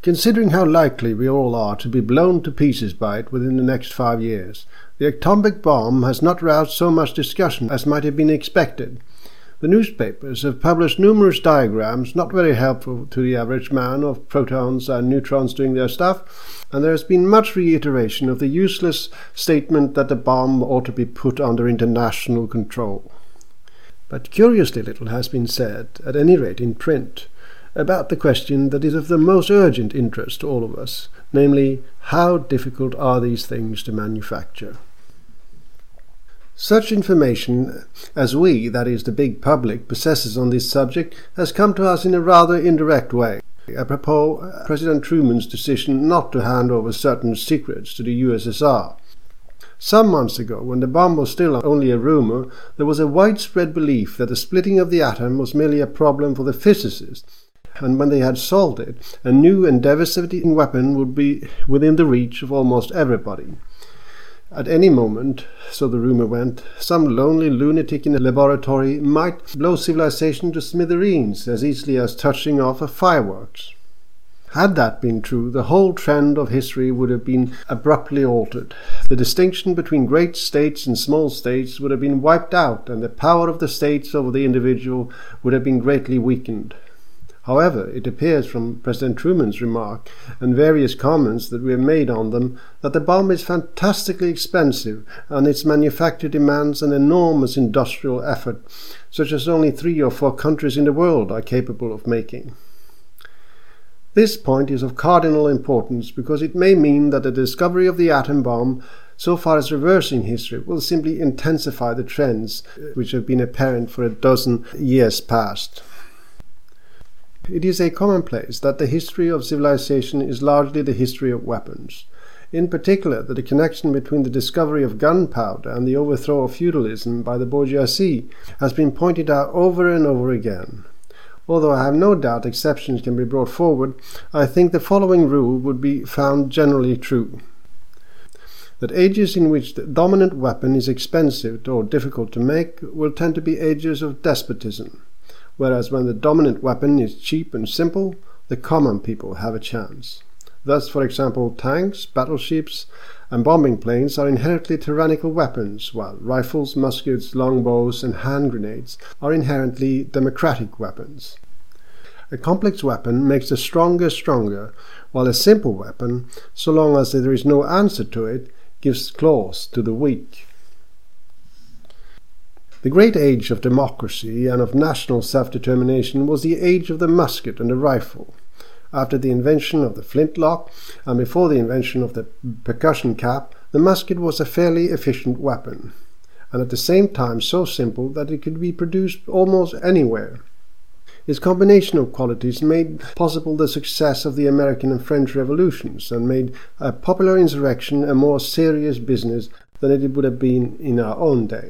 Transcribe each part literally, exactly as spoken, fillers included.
Considering how likely we all are to be blown to pieces by it within the next five years, the atomic bomb has not roused so much discussion as might have been expected. The newspapers have published numerous diagrams not very helpful to the average man of protons and neutrons doing their stuff, and there has been much reiteration of the useless statement that the bomb ought to be put under international control. But curiously little has been said, at any rate in print, about the question that is of the most urgent interest to all of us, namely, how difficult are these things to manufacture? Such information as we, that is the big public, possesses on this subject has come to us in a rather indirect way, apropos President Truman's decision not to hand over certain secrets to the U S S R. Some months ago, when the bomb was still only a rumor, there was a widespread belief that the splitting of the atom was merely a problem for the physicists, and when they had solved it, a new and devastating weapon would be within the reach of almost everybody. At any moment, so the rumor went, some lonely lunatic in a laboratory might blow civilization to smithereens as easily as touching off a fireworks. Had that been true, the whole trend of history would have been abruptly altered. The distinction between great states and small states would have been wiped out, and the power of the states over the individual would have been greatly weakened. However, it appears from President Truman's remark and various comments that we have made on them that the bomb is fantastically expensive and its manufacture demands an enormous industrial effort, such as only three or four countries in the world are capable of making. This point is of cardinal importance because it may mean that the discovery of the atom bomb, so far as reversing history, will simply intensify the trends which have been apparent for a dozen years past. It is a commonplace that the history of civilization is largely the history of weapons. In particular, that the connection between the discovery of gunpowder and the overthrow of feudalism by the bourgeoisie has been pointed out over and over again. Although I have no doubt exceptions can be brought forward, I think the following rule would be found generally true. That ages in which the dominant weapon is expensive or difficult to make will tend to be ages of despotism, whereas when the dominant weapon is cheap and simple, the common people have a chance. Thus, for example, tanks, battleships, and bombing planes are inherently tyrannical weapons, while rifles, muskets, longbows, and hand grenades are inherently democratic weapons. A complex weapon makes the stronger stronger, while a simple weapon, so long as there is no answer to it, gives claws to the weak. The great age of democracy and of national self-determination was the age of the musket and the rifle. After the invention of the flintlock and before the invention of the percussion cap, the musket was a fairly efficient weapon, and at the same time so simple that it could be produced almost anywhere. Its combination of qualities made possible the success of the American and French revolutions and made a popular insurrection a more serious business than it would have been in our own day.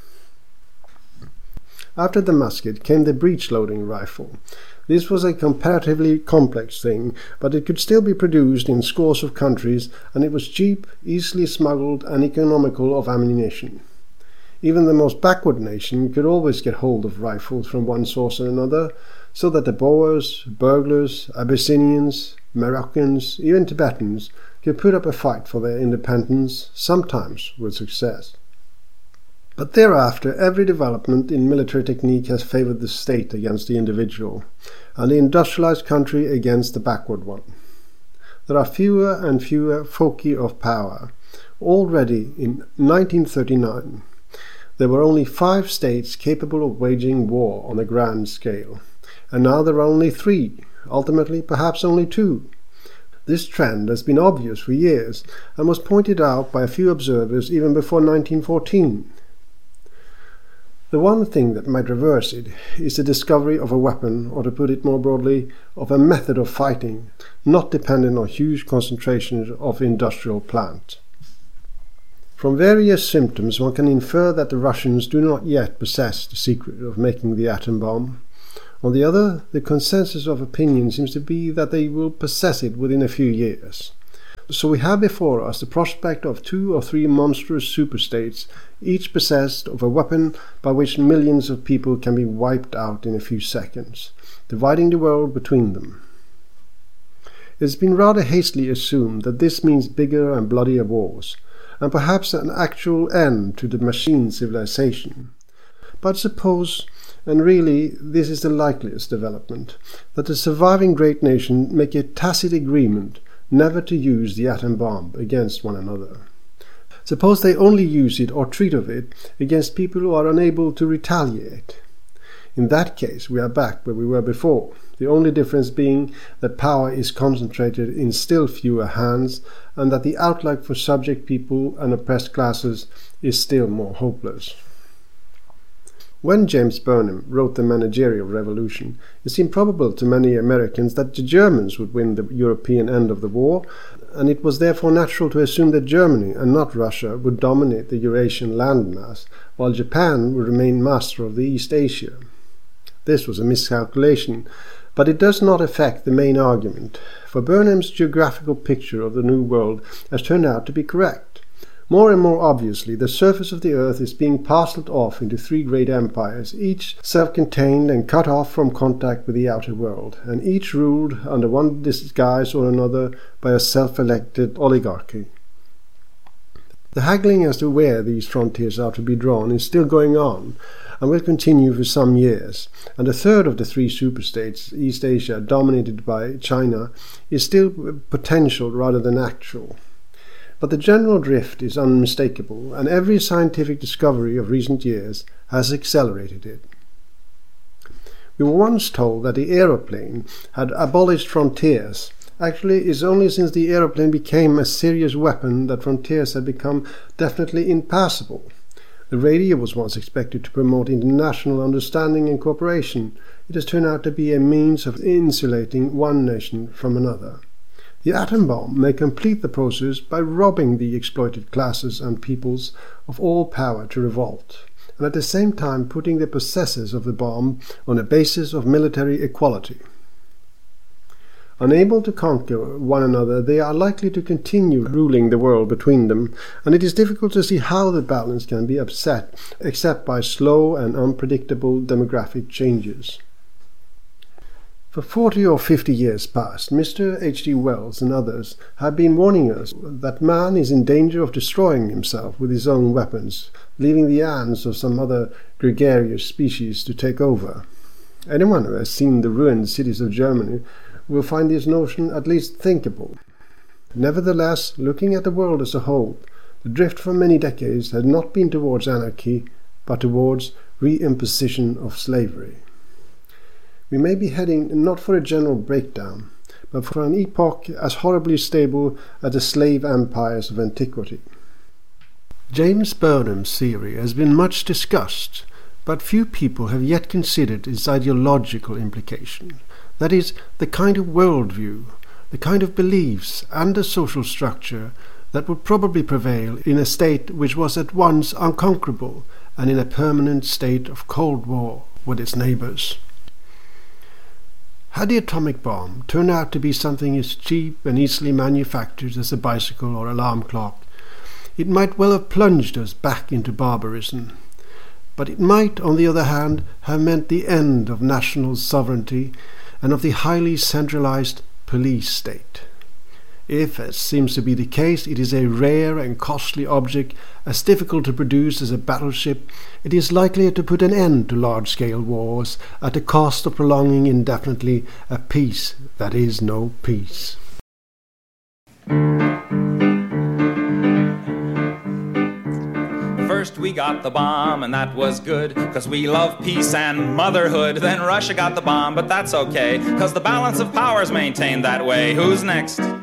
After the musket came the breech-loading rifle. This was a comparatively complex thing, but it could still be produced in scores of countries, and it was cheap, easily smuggled, and economical of ammunition. Even the most backward nation could always get hold of rifles from one source or another, so that the Boers, burglars, Abyssinians, Moroccans, even Tibetans could put up a fight for their independence, sometimes with success. But thereafter, every development in military technique has favored the state against the individual, and the industrialized country against the backward one. There are fewer and fewer foci of power. Already in nineteen thirty-nine, there were only five states capable of waging war on a grand scale, and now there are only three, ultimately perhaps only two. This trend has been obvious for years, and was pointed out by a few observers even before nineteen fourteen. The one thing that might reverse it is the discovery of a weapon, or to put it more broadly, of a method of fighting, not dependent on huge concentrations of industrial plant. From various symptoms one can infer that the Russians do not yet possess the secret of making the atom bomb. On the other, the consensus of opinion seems to be that they will possess it within a few years. So we have before us the prospect of two or three monstrous superstates, each possessed of a weapon by which millions of people can be wiped out in a few seconds, dividing the world between them. It's been rather hastily assumed that this means bigger and bloodier wars, and perhaps an actual end to the machine civilization. But suppose, and really this is the likeliest development, that the surviving great nation make a tacit agreement never to use the atom bomb against one another. Suppose they only use it or treat of it against people who are unable to retaliate. In that case, we are back where we were before, the only difference being that power is concentrated in still fewer hands and that the outlook for subject people and oppressed classes is still more hopeless. When James Burnham wrote The Managerial Revolution, it seemed probable to many Americans that the Germans would win the European end of the war, and it was therefore natural to assume that Germany and not Russia would dominate the Eurasian landmass, while Japan would remain master of the East Asia. This was a miscalculation, but it does not affect the main argument, for Burnham's geographical picture of the New World has turned out to be correct. More and more obviously, the surface of the earth is being parcelled off into three great empires, each self-contained and cut off from contact with the outer world, and each ruled under one disguise or another by a self-elected oligarchy. The haggling as to where these frontiers are to be drawn is still going on, and will continue for some years, and a third of the three superstates, East Asia, dominated by China, is still potential rather than actual. But the general drift is unmistakable, and every scientific discovery of recent years has accelerated it. We were once told that the aeroplane had abolished frontiers. Actually, it is only since the aeroplane became a serious weapon that frontiers had become definitely impassable. The radio was once expected to promote international understanding and cooperation. It has turned out to be a means of insulating one nation from another. The atom bomb may complete the process by robbing the exploited classes and peoples of all power to revolt, and at the same time putting the possessors of the bomb on a basis of military equality. Unable to conquer one another, they are likely to continue ruling the world between them, and it is difficult to see how the balance can be upset except by slow and unpredictable demographic changes. For forty or fifty years past, Mister H G Wells and others have been warning us that man is in danger of destroying himself with his own weapons, leaving the ants of some other gregarious species to take over. Anyone who has seen the ruined cities of Germany will find this notion at least thinkable. Nevertheless, looking at the world as a whole, the drift for many decades had not been towards anarchy, but towards reimposition of slavery. We may be heading not for a general breakdown, but for an epoch as horribly stable as the slave empires of antiquity. James Burnham's theory has been much discussed, but few people have yet considered its ideological implication, that is, the kind of worldview, the kind of beliefs and the social structure that would probably prevail in a state which was at once unconquerable and in a permanent state of cold war with its neighbours. Had the atomic bomb turned out to be something as cheap and easily manufactured as a bicycle or alarm clock, it might well have plunged us back into barbarism. But it might, on the other hand, have meant the end of national sovereignty and of the highly centralized police state. If, as seems to be the case, it is a rare and costly object, as difficult to produce as a battleship, it is likely to put an end to large-scale wars at the cost of prolonging indefinitely a peace that is no peace. First we got the bomb, and that was good, 'cause we love peace and motherhood. Then Russia got the bomb, but that's okay, 'cause the balance of power's maintained that way. Who's next?